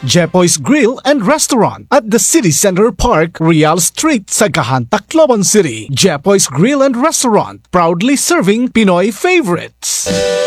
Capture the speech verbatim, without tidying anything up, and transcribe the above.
Jepoy's Grill and Restaurant at the City Center Park, Real Street, Sagahan, Tacloban City. Jepoy's Grill and Restaurant, proudly serving Pinoy favorites.